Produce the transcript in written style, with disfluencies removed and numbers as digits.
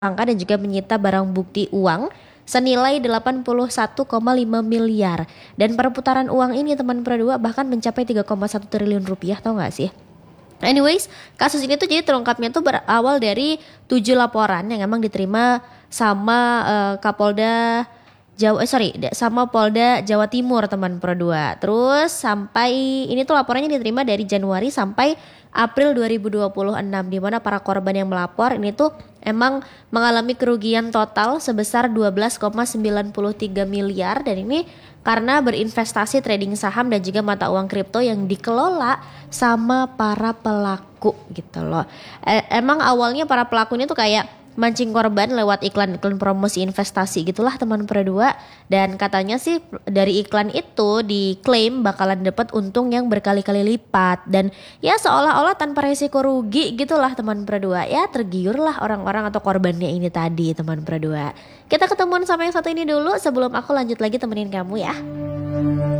tersangka dan juga menyita barang bukti uang senilai 81,5 miliar. Dan perputaran uang ini teman Pro 2 bahkan mencapai 3,1 triliun rupiah, tau gak sih? Anyways, kasus ini tuh jadi terungkapnya tuh berawal dari 7 laporan yang emang diterima sama Kapolda sama Polda Jawa Timur teman Pro 2. Terus sampai ini tuh laporannya diterima dari Januari sampai April 2026, di mana para korban yang melapor ini tuh emang mengalami kerugian total sebesar 12,93 miliar, dan ini karena berinvestasi trading saham dan juga mata uang kripto yang dikelola sama para pelaku gitu loh. Emang awalnya para pelaku ini tuh kayak mancing korban lewat iklan-iklan promosi investasi gitulah teman Pro 2, dan katanya sih dari iklan itu diklaim bakalan dapat untung yang berkali-kali lipat, dan ya seolah-olah tanpa resiko rugi gitulah teman Pro 2. Ya tergiurlah orang-orang atau korbannya ini tadi teman Pro 2. Kita ketemuan sama yang satu ini dulu sebelum aku lanjut lagi temenin kamu ya.